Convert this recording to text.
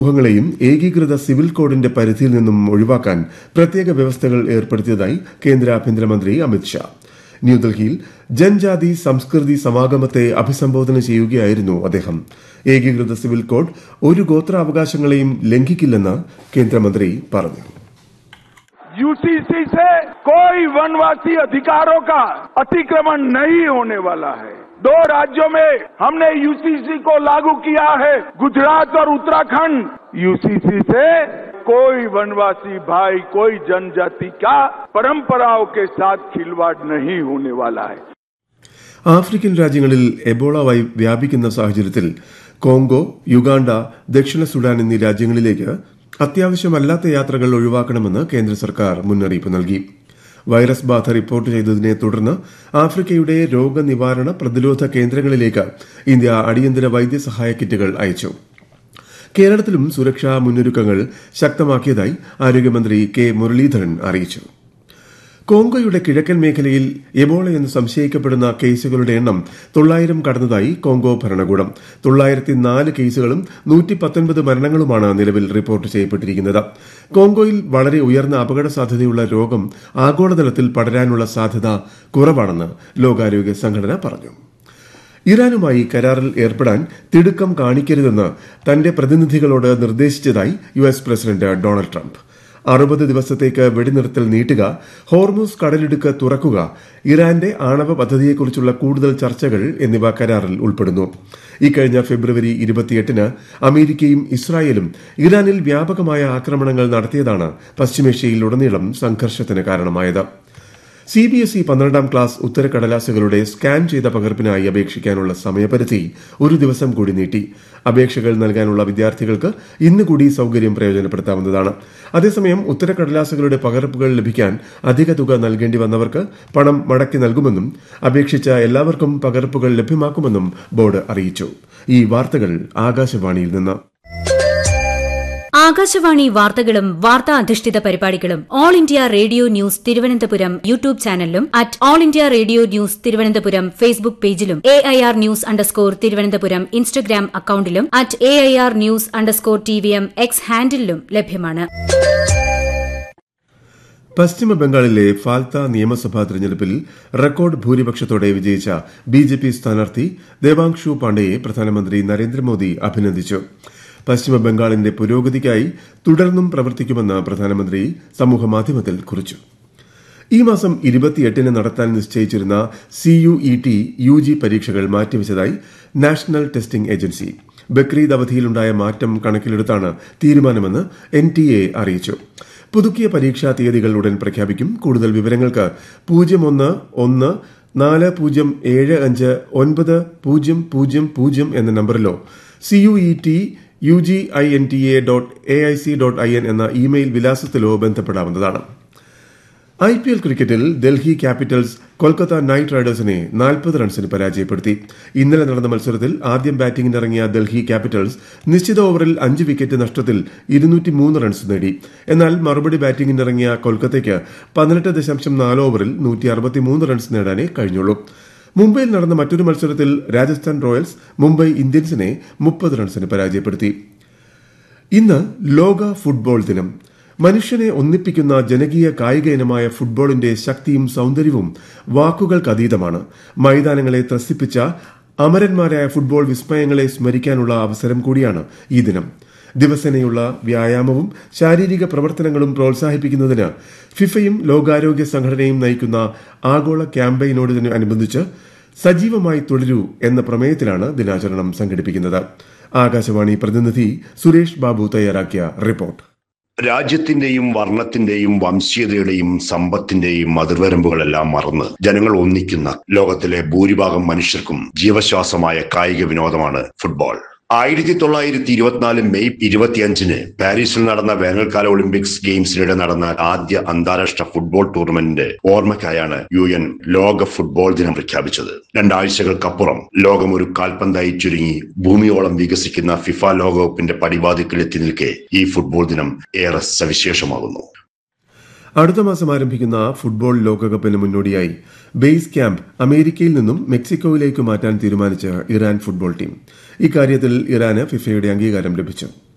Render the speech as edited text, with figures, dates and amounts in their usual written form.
സമൂഹങ്ങളെയും ഏകീകൃത സിവിൽ കോഡിന്റെ പരിധിയിൽ നിന്നും ഒഴിവാക്കാൻ പ്രത്യേക വ്യവസ്ഥകൾ ഏർപ്പെടുത്തിയതായി കേന്ദ്ര ആഭ്യന്തരമന്ത്രി അമിത്ഷാ. ന്യൂഡൽഹിയിൽ ജൻജാതി സംസ്കൃതി സമാഗമത്തെ അഭിസംബോധന ചെയ്യുകയായിരുന്നു അദ്ദേഹം. ഏകീകൃത സിവിൽ കോഡ് ഒരു ഗോത്രാവകാശങ്ങളെയും ലംഘിക്കില്ലെന്ന് കേന്ദ്രമന്ത്രി പറഞ്ഞു. यूसीसी से कोई वनवासी अधिकारों का अतिक्रमण नहीं होने वाला है. 2 राज्यों में हमने यूसीसी को लागू किया है, गुजरात और उत्तराखंड. यूसीसी से कोई वनवासी भाई, कोई जनजाति का परंपराओं के साथ खिलवाड़ नहीं होने वाला है. ആഫ്രിക്കൻ രാജ്യങ്ങളിൽ എബോള വ്യാപിക്കുന്ന സാഹചര്യത്തിൽ കോങ്കോ, യുഗാണ്ട, ദക്ഷിണ സുഡാൻ എന്നീ രാജ്യങ്ങളിലേക്ക് അത്യാവശ്യമല്ലാത്ത യാത്രകൾ ഒഴിവാക്കണമെന്ന് കേന്ദ്ര സർക്കാർ മുന്നറിയിപ്പ് നൽകി. വൈറസ് ബാധ റിപ്പോർട്ട് ചെയ്തതിനെ തുടർന്ന് ആഫ്രിക്കയുടെ രോഗനിവാരണ പ്രതിരോധ കേന്ദ്രങ്ങളിലേക്ക് ഇന്ത്യ അടിയന്തര വൈദ്യസഹായ കിറ്റുകൾ അയച്ചു. കേരളത്തിലും സുരക്ഷാ മുന്നൊരുക്കങ്ങൾ ശക്തമാക്കിയതായി ആരോഗ്യമന്ത്രി കെ മുരളീധരൻ അറിയിച്ചു. കോങ്കോയുടെ കിഴക്കൻ മേഖലയിൽ എബോളയെന്ന് സംശയിക്കപ്പെടുന്ന കേസുകളുടെ എണ്ണം 900 കടന്നതായി കോങ്കോ ഭരണകൂടം. 904 കേസുകളും 119 മരണങ്ങളുമാണ് നിലവിൽ റിപ്പോർട്ട് ചെയ്യപ്പെട്ടിരിക്കുന്നത്. കോങ്കോയിൽ വളരെ ഉയർന്ന അപകട സാധ്യതയുള്ള രോഗം ആഗോളതലത്തിൽ പടരാനുള്ള സാധ്യത കുറവാണെന്ന് ലോകാരോഗ്യ സംഘടന പറഞ്ഞു. ഇറാനുമായി കരാറിൽ ഏർപ്പെടാൻ തിടുക്കം കാണിക്കരുതെന്ന് തന്റെ പ്രതിനിധികളോട് നിർദ്ദേശിച്ചതായി യുഎസ് പ്രസിഡന്റ് ഡൊണാൾഡ് ട്രംപ്. 60 ദിവസത്തേക്ക് വെടിനിർത്തൽ നീട്ടുക, ഹോർമുസ് കടലിടുക്ക് തുറക്കുക, ഇറാന്റെ ആണവ പദ്ധതിയെക്കുറിച്ചുള്ള കൂടുതൽ ചർച്ചകൾ എന്നിവ കരാറിൽ ഉൾപ്പെടുന്നു. ഇക്കഴിഞ്ഞ ഫെബ്രുവരി 28-ന് അമേരിക്കയും ഇസ്രായേലും ഇറാനിൽ വ്യാപകമായ ആക്രമണങ്ങൾ നടത്തിയതാണ് പശ്ചിമേഷ്യയിലുടനീളം സംഘർഷത്തിന് കാരണമായത്. സിബിഎസ്ഇ 12ാം ക്ലാസ് ഉത്തരക്കടലാസുകളുടെ സ്കാൻ ചെയ്ത പകർപ്പിനായി അപേക്ഷിക്കാനുള്ള സമയപരിധി ഒരു ദിവസം കൂടി നീട്ടി. അപേക്ഷകൾ നൽകാനുള്ള വിദ്യാർത്ഥികൾക്ക് ഇന്നുകൂടി സൌകര്യം പ്രയോജനപ്പെടുത്താവുന്നതാണ്. അതേസമയം ഉത്തരക്കടലാസുകളുടെ പകർപ്പുകൾ ലഭിക്കാൻ അധിക തുക നൽകേണ്ടി വന്നവർക്ക് പണം മടക്കി നൽകുമെന്നും അപേക്ഷിച്ച എല്ലാവർക്കും പകർപ്പുകൾ ലഭ്യമാക്കുമെന്നും ബോർഡ് അറിയിച്ചു. ഈ വാർത്തകൾ ആകാശവാണിയിൽ നിന്ന്. ആകാശവാണി വാർത്തകളും വാർത്താ അധിഷ്ഠിത പരിപാടികളും all India radio news Thiruvananthapuram YouTube ചാനലിലും all India radio news Thiruvananthapuram Facebook പേജിലും AIR ന്യൂസ് _തിരുവനന്തപുരം ഇൻസ്റ്റഗ്രാം അക്കൌണ്ടിലും AIR ന്യൂസ് _TVM എക്സ് ഹാൻഡിലും ലഭ്യമാണ്. പശ്ചിമ ബംഗാളിലെ ഫാൽത്ത നിയമസഭാ തെരഞ്ഞെടുപ്പിൽ റെക്കോർഡ് ഭൂരിപക്ഷത്തോടെ വിജയിച്ച BJP സ്ഥാനാർത്ഥി ദേവാംശു പാണ്ഡെയെ പ്രധാനമന്ത്രി നരേന്ദ്രമോദി അഭിനന്ദിച്ചു. പശ്ചിമ ബംഗാളിന്റെ പുരോഗതിക്കായി തുടർന്നും പ്രവർത്തിക്കുമെന്ന് പ്രധാനമന്ത്രി സമൂഹമാധ്യമത്തിൽ കുറിച്ചു. ഈ മാസം 28-ന് നടത്താൻ നിശ്ചയിച്ചിരുന്ന CUET UG പരീക്ഷകൾ മാറ്റിവച്ചതായി നാഷണൽ ടെസ്റ്റിംഗ് ഏജൻസി. ബക്രീദ് അവധിയിലുണ്ടായ മാറ്റം കണക്കിലെടുത്താണ് തീരുമാനമെന്ന് NTA അറിയിച്ചു. പുതുക്കിയ പരീക്ഷാ തീയതികൾ ഉടൻ പ്രഖ്യാപിക്കും. കൂടുതൽ വിവരങ്ങൾക്ക് 0114575900 എന്ന നമ്പറിലോ CUET@UGINTA.aic.in എന്ന ഇമെയിൽ വിലാസത്തിലോ ബന്ധപ്പെടാവുന്നതാണ്. IPL ക്രിക്കറ്റിൽ ഡൽഹി ക്യാപിറ്റൽസ് കൊൽക്കത്ത നൈറ്റ് റൈഡേഴ്സിനെ 40 റൺസിന് പരാജയപ്പെടുത്തി. ഇന്നലെ നടന്ന മത്സരത്തിൽ ആദ്യം ബാറ്റിംഗിനിറങ്ങിയ ഡൽഹി ക്യാപിറ്റൽസ് നിശ്ചിത ഓവറിൽ 5 വിക്കറ്റ് നഷ്ടത്തിൽ 203 റൺസ് നേടി. എന്നാൽ മറുപടി ബാറ്റിംഗിനിറങ്ങിയ കൊൽക്കത്തയ്ക്ക് 18.4 ഓവറിൽ 163 റൺസ് നേടാനേ കഴിഞ്ഞുള്ളൂ. മുംബൈയിൽ നടന്ന മറ്റൊരു മത്സരത്തിൽ രാജസ്ഥാൻ റോയൽസ് മുംബൈ ഇന്ത്യൻസിനെ 30 റൺസിന് പരാജയപ്പെടുത്തി. ഇന്ന് ലോക ഫുട്ബോൾ ദിനം. മനുഷ്യനെ ഒന്നിപ്പിക്കുന്ന ജനകീയ കായിക ഇനമായ ഫുട്ബോളിന്റെ ശക്തിയും സൌന്ദര്യവും വാക്കുകൾക്കതീതമാണ്. മൈതാനങ്ങളെ ത്രസിപ്പിച്ച അമരന്മാരായ ഫുട്ബോൾ വിസ്മയങ്ങളെ സ്മരിക്കാനുള്ള അവസരം കൂടിയാണ് ഈ ദിനം. ദിവസേനയുള്ള വ്യായാമവും ശാരീരിക പ്രവർത്തനങ്ങളും പ്രോത്സാഹിപ്പിക്കുന്നതിന് ഫിഫയും ലോകാരോഗ്യ സംഘടനയും നയിക്കുന്ന ആഗോള ക്യാമ്പയിനോടനുബന്ധിച്ച് സജീവമായി തുടരൂ എന്ന പ്രമേയത്തിലാണ് ദിനാചരണം സംഘടിപ്പിക്കുന്നത്. ആകാശവാണി പ്രതിനിധി സുരേഷ് ബാബു തയ്യാറാക്കിയ റിപ്പോർട്ട്. രാജ്യത്തിന്റെയും വർണ്ണത്തിന്റെയും വംശീയതയുടെയും സമ്പത്തിന്റെയും അതിർവരമ്പുകളെല്ലാം മറന്ന് ജനങ്ങൾ ഒന്നിക്കുന്ന ലോകത്തിലെ ഭൂരിഭാഗം മനുഷ്യർക്കും ജീവശ്വാസമായ കായിക വിനോദമാണ് ഫുട്ബോൾ. 1924 മെയ് 25-ന് പാരീസിൽ നടന്ന വേനൽക്കാല ഒളിമ്പിക്സ് ഗെയിംസിനിടെ നടന്ന ആദ്യ അന്താരാഷ്ട്ര ഫുട്ബോൾ ടൂർണമെന്റിന്റെ ഓർമ്മയ്ക്കായാണ് UN ലോക ഫുട്ബോൾ ദിനം പ്രഖ്യാപിച്ചത്. 2 ആഴ്ചകൾക്കപ്പുറം ലോകം ഒരു കാൽപന്തായി ചുരുങ്ങി ഭൂമിയോളം വികസിക്കുന്ന ഫിഫ ലോകകപ്പിന്റെ പടിവാതിൽക്കൽ എത്തി നിൽക്കെ ഈ ഫുട്ബോൾ ദിനം ഏറെ സവിശേഷമാകുന്നു. അടുത്ത മാസം ആരംഭിക്കുന്ന ഫുട്ബോൾ ലോകകപ്പിന് മുന്നോടിയായി ബേസ് ക്യാമ്പ് അമേരിക്കയിൽ നിന്നും മെക്സിക്കോയിലേക്ക് മാറ്റാൻ തീരുമാനിച്ച ഇറാൻ ഫുട്ബോൾ ടീം. ഇക്കാര്യത്തിൽ ഇറാന് ഫിഫയുടെ അംഗീകാരം ലഭിച്ചു.